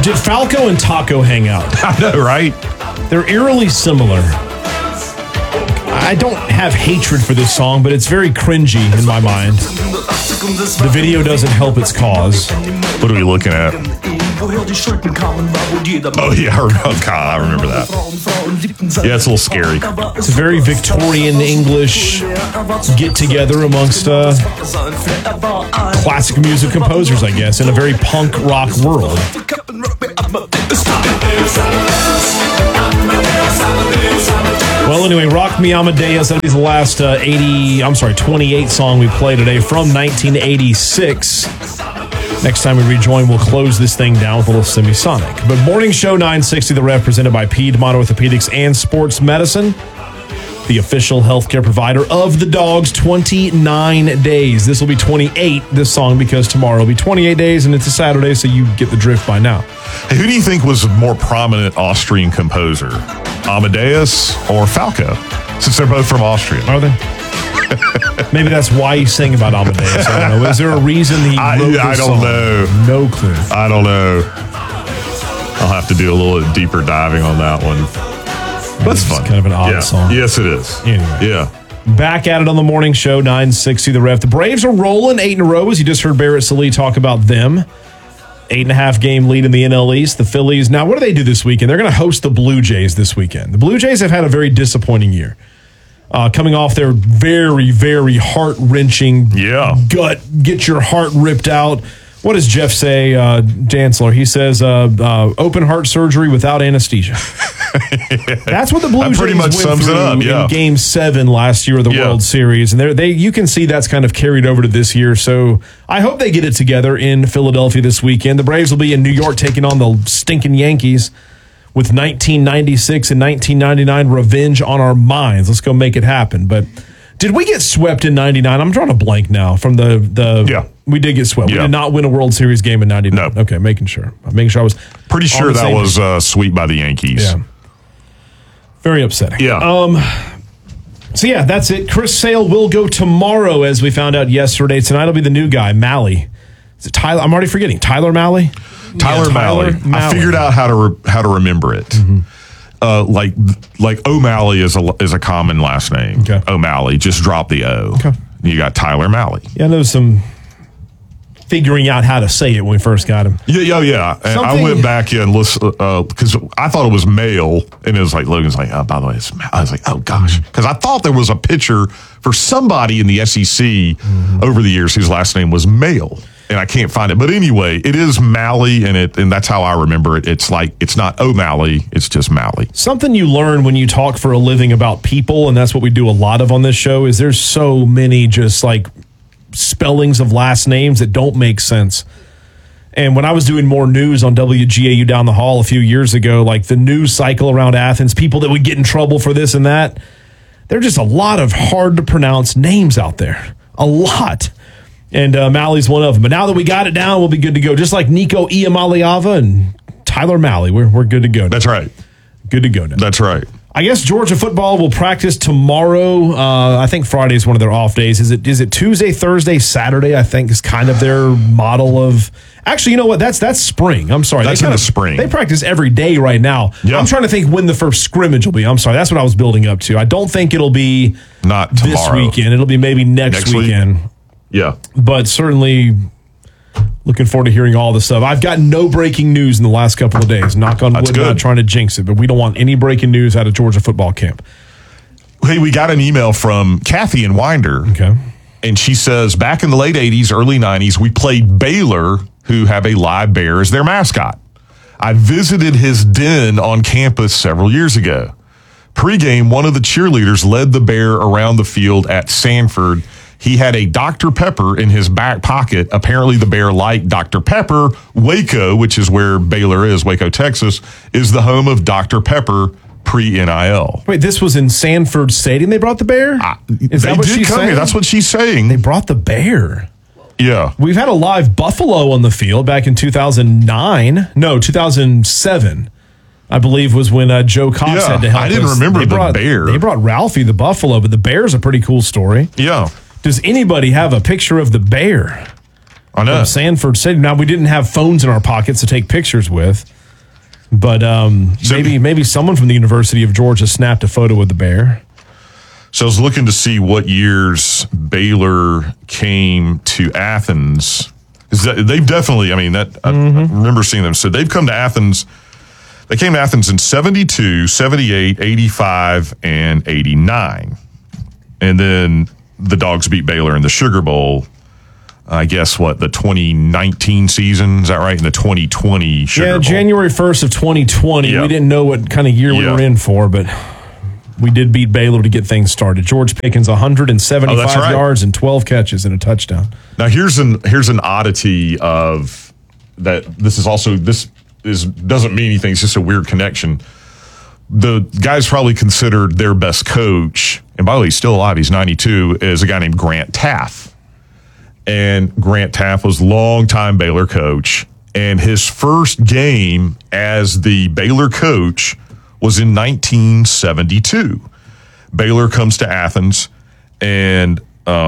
Did Falco and Taco hang out? I know, right? They're eerily similar. I don't have hatred for this song, but it's very cringy in my mind. The video doesn't help its cause. What are we looking at? Oh, yeah, I remember that. Yeah, it's a little scary. It's a very Victorian English get-together amongst classic music composers, I guess, in a very punk rock world. Well, anyway, Rock Me Amadeus, that'll be the last 28 song we play today from 1986. Next time we rejoin, we'll close this thing down with a little semisonic. But Morning Show 960, the ref, presented by Piedmont Orthopedics and Sports Medicine, the official healthcare provider of the Dogs. 29 days. This will be 28, this song, because tomorrow will be 28 days, and it's a Saturday, so you get the drift by now. Hey, who do you think was a more prominent Austrian composer? Amadeus or Falco? Since they're both from Austria. Are they? Maybe that's why you sing about Amadeus. I don't know. Is there a reason he wrote this I don't song? know. No clue. I don't know. I'll have to do a little deeper diving on that one. That's fun. It's kind of an odd song. Yes, it is. Anyway. Yeah. Back at it on the Morning Show, 960 the ref. The Braves are rolling 8 in a row, as you just heard Barrett Sallee talk about them. 8.5 game lead in the NL East. The Phillies. Now, what do they do this weekend? They're going to host the Blue Jays this weekend. The Blue Jays have had a very disappointing year. Coming off their very, very heart-wrenching gut, get your heart ripped out. What does Jeff say, Dantzler? He says open heart surgery without anesthesia. That's what the Blue Jays pretty much went sums through it up, in Game 7 last year of the World Series. And you can see that's kind of carried over to this year. So I hope they get it together in Philadelphia this weekend. The Braves will be in New York taking on the stinking Yankees with 1996 and 1999 revenge on our minds. Let's go make it happen. But did we get swept in 99? I'm drawing a blank now from the we did get swept. We did not win a World Series game in 99. No. Okay, making sure. I'm making sure I was pretty sure that was swept by the Yankees. Yeah. Very upsetting. Yeah. So, yeah, that's it. Chris Sale will go tomorrow, as we found out yesterday. Tonight will be the new guy, Malley. Is it Tyler? I'm already forgetting. Tyler Malley? Tyler Malley. I figured out how to remember it. Mm-hmm. Like O'Malley is a common last name. Okay. O'Malley. Just drop the O. Okay. You got Tyler Malley. Yeah, I know some figuring out how to say it when we first got him. Yeah. And I went back and listened because I thought it was male, and it was like Logan's like, oh, by the way, it's male. I was like, oh gosh, because I thought there was a pitcher for somebody in the SEC over the years whose last name was Male, and I can't find it. But anyway, it is Malley, and that's how I remember it. It's like it's not O'Malley, it's just Malley. Something you learn when you talk for a living about people, and that's what we do a lot of on this show, is there's so many just like spellings of last names that don't make sense. And when I was doing more news on WGAU down the hall a few years ago, like the news cycle around Athens, people that would get in trouble for this and that, there are just a lot of hard to pronounce names out there. A lot. And Malley's one of them. But now that we got it down, we'll be good to go. Just like Nico Iamaleava and Tyler Malley, we're good to go now. That's right. Good to go now. That's right. I guess Georgia football will practice tomorrow. I think Friday is one of their off days. Is it Tuesday, Thursday, Saturday? I think is kind of their model of. Actually, you know what? That's spring. I'm sorry. That's in the spring. They practice every day right now. Yeah. I'm trying to think when the first scrimmage will be. I'm sorry. That's what I was building up to. I don't think it'll be not tomorrow. This weekend. It'll be maybe next weekend. Yeah. But certainly looking forward to hearing all this stuff. I've got no breaking news in the last couple of days. Knock on wood, not trying to jinx it, but we don't want any breaking news out of Georgia football camp. Hey, we got an email from Kathy in Winder. Okay. And she says, back in the late 80s, early 90s, we played Baylor, who have a live bear as their mascot. I visited his den on campus several years ago. Pre-game, one of the cheerleaders led the bear around the field at Sanford. He had a Dr. Pepper in his back pocket. Apparently, the bear liked Dr. Pepper. Waco, which is where Baylor is, Waco, Texas, is the home of Dr. Pepper pre-NIL. Wait, this was in Sanford Stadium they brought the bear? Is that what she's saying? That's what she's saying. They brought the bear. Yeah. We've had a live buffalo on the field back in 2007, I believe, was when Joe Cox had to help us. I didn't remember the bear. They brought Ralphie the buffalo, but the bear's a pretty cool story. Yeah. Does anybody have a picture of the bear? I know. From Sanford City. Now, we didn't have phones in our pockets to take pictures with, but maybe someone from the University of Georgia snapped a photo with the bear. So I was looking to see what years Baylor came to Athens. They've definitely, I remember seeing them. So they've come to Athens. They came to Athens in 72, 78, 85, and 89. And then the Dogs beat Baylor in the Sugar Bowl. I guess the 2019 season, is that right? In the 2020 Sugar Bowl. January 1st of 2020. Yep. We didn't know what kind of year we were in for, but we did beat Baylor to get things started. George Pickens, 175 yards and 12 catches and a touchdown. Now here's an oddity of that. Doesn't mean anything. It's just a weird connection. The guys probably considered their best coach, and by the way, he's still alive. He's 92. Is a guy named Grant Taff. And Grant Taff was longtime Baylor coach, and his first game as the Baylor coach was in 1972. Baylor comes to Athens and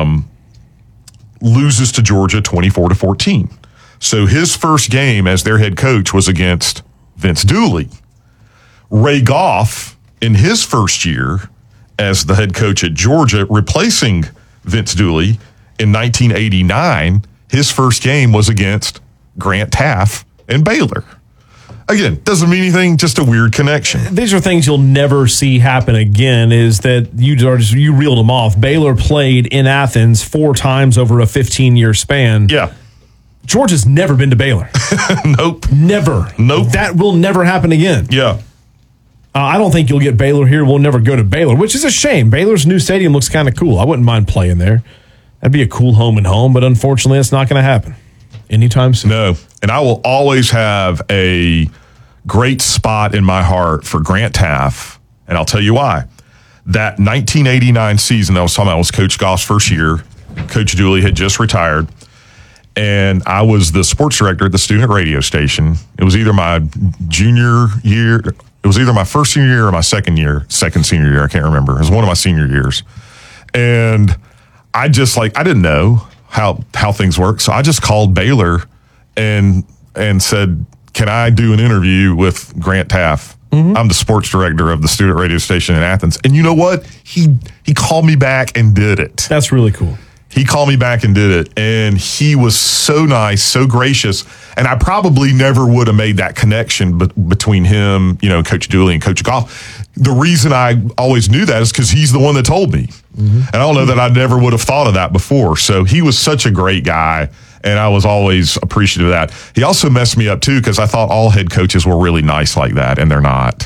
loses to Georgia 24-14. So his first game as their head coach was against Vince Dooley. Ray Goff, in his first year as the head coach at Georgia, replacing Vince Dooley, in 1989, his first game was against Grant Taff and Baylor. Again, doesn't mean anything, just a weird connection. These are things you'll never see happen again, is that you reeled them off. Baylor played in Athens 4 times over a 15-year span. Yeah. Georgia's never been to Baylor. Nope. Never. Nope. That will never happen again. Yeah. I don't think you'll get Baylor here. We'll never go to Baylor, which is a shame. Baylor's new stadium looks kind of cool. I wouldn't mind playing there. That'd be a cool home and home, but unfortunately, it's not going to happen anytime soon. No, and I will always have a great spot in my heart for Grant Taff, and I'll tell you why. That 1989 season I was talking about was Coach Goff's first year. Coach Dooley had just retired, and I was the sports director at the student radio station. It was either my junior year, it was either my first senior year or my second senior year. I can't remember. It was one of my senior years, and I didn't know how things work. So I just called Baylor and said, can I do an interview with Grant Taff? Mm-hmm. I'm the sports director of the student radio station in Athens. And you know what? He called me back and did it. That's really cool. He called me back and did it. And he was so nice, so gracious. And I probably never would have made that connection between him, Coach Dooley and Coach Goff. The reason I always knew that is because he's the one that told me. Mm-hmm. And I don't know that I never would have thought of that before. So he was such a great guy, and I was always appreciative of that. He also messed me up, too, because I thought all head coaches were really nice like that, and they're not.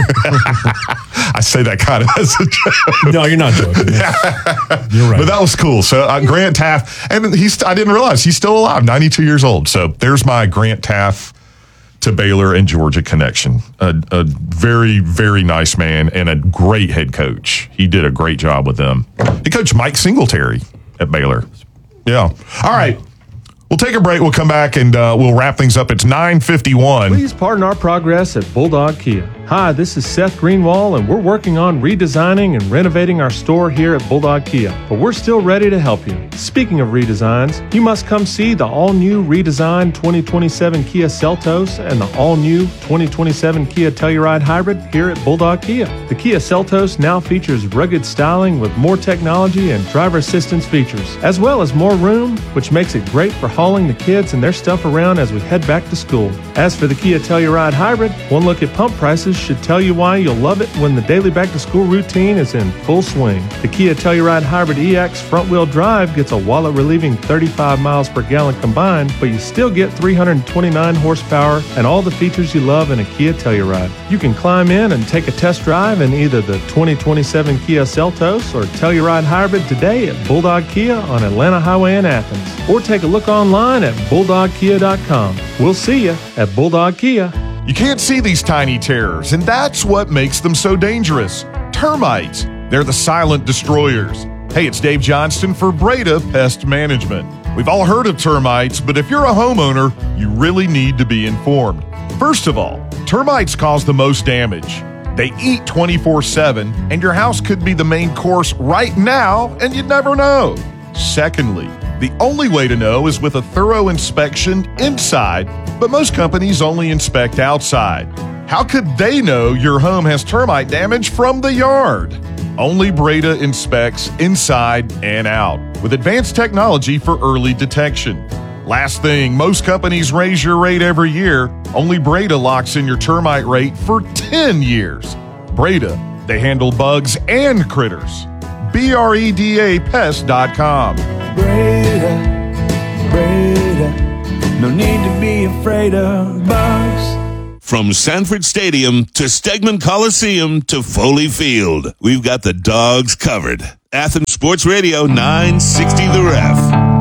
I say that kind of as a joke. No, you're not joking. You're right. But that was cool. So Grant Taff, and I didn't realize he's still alive, 92 years old. So there's my Grant Taff to Baylor and Georgia connection. A very, very nice man and a great head coach. He did a great job with them. He coached Mike Singletary at Baylor. Yeah. All right. We'll take a break. We'll come back and we'll wrap things up. It's 9:51. Please pardon our progress at Bulldog Kia. Hi, this is Seth Greenwald, and we're working on redesigning and renovating our store here at Bulldog Kia, but we're still ready to help you. Speaking of redesigns, you must come see the all-new redesigned 2027 Kia Seltos and the all-new 2027 Kia Telluride Hybrid here at Bulldog Kia. The Kia Seltos now features rugged styling with more technology and driver assistance features, as well as more room, which makes it great for hauling the kids and their stuff around as we head back to school. As for the Kia Telluride Hybrid, one look at pump prices should tell you why you'll love it when the daily back-to-school routine is in full swing. The Kia Telluride Hybrid EX front-wheel drive gets a wallet-relieving 35 miles per gallon combined, but you still get 329 horsepower and all the features you love in a Kia Telluride. You can climb in and take a test drive in either the 2027 Kia Seltos or Telluride Hybrid today at Bulldog Kia on Atlanta Highway in Athens, or take a look online at bulldogkia.com. We'll see you at Bulldog Kia. You can't see these tiny terrors, and that's what makes them so dangerous. Termites. They're the silent destroyers. Hey, it's Dave Johnston for Breda Pest Management. We've all heard of termites, but if you're a homeowner, you really need to be informed. First of all, termites cause the most damage. They eat 24/7, and your house could be the main course right now, and you'd never know. Secondly, The only way to know is with a thorough inspection inside, but most companies only inspect outside. How could they know your home has termite damage from the yard? Only Breda inspects inside and out with advanced technology for early detection. Last thing, most companies raise your rate every year. Only Breda locks in your termite rate for 10 years. Breda, they handle bugs and critters. BREDAPest.com. Breda, no need to be afraid of bugs. From Sanford Stadium to Stegman Coliseum to Foley Field, we've got the dogs covered. Athens Sports Radio 960 The Ref.